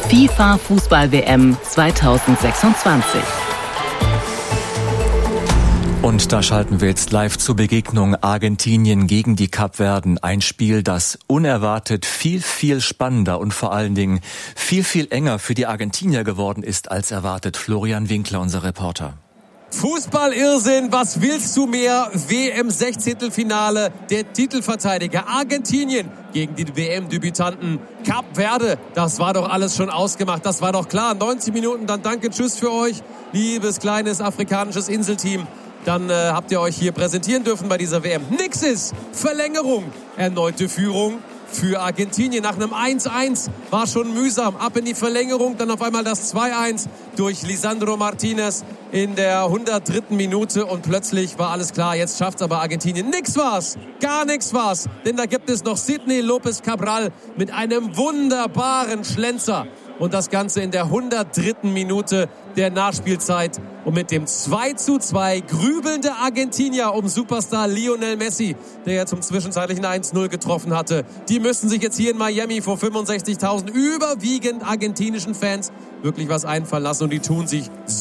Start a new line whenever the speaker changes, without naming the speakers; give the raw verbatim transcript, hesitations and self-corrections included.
FIFA-Fußball-W M zweitausendsechsundzwanzig.
Und da schalten wir jetzt live zur Begegnung Argentinien gegen die Kapverden. Ein Spiel, das unerwartet viel, viel spannender und vor allen Dingen viel, viel enger für die Argentinier geworden ist als erwartet. Florian Winkler, unser Reporter.
Fußball-Irrsinn, was willst du mehr? W M-Sechzehntelfinale, der Titelverteidiger Argentinien gegen die W M-Debütanten Kap Verde. Das war doch alles schon ausgemacht, das war doch klar. neunzig Minuten, dann danke, tschüss für euch, liebes kleines afrikanisches Inselteam. Dann äh, habt ihr euch hier präsentieren dürfen bei dieser W M. Nix ist Verlängerung, erneute Führung für Argentinien. Nach einem eins eins war schon mühsam. Ab in die Verlängerung, dann auf einmal das zwei eins durch Lisandro Martinez in der hundertdritten Minute. Und plötzlich war alles klar, jetzt schafft's aber Argentinien. Nix war's, gar nix war's. Denn da gibt es noch Sidney Lopez Cabral mit einem wunderbaren Schlenzer. Und das Ganze in der hundertdritten Minute der Nachspielzeit. Und mit dem zwei zu zwei grübelnde Argentinier um Superstar Lionel Messi, der ja zum zwischenzeitlichen eins null getroffen hatte. Die müssen sich jetzt hier in Miami vor fünfundsechzigtausend überwiegend argentinischen Fans wirklich was einfallen lassen. Und die tun sich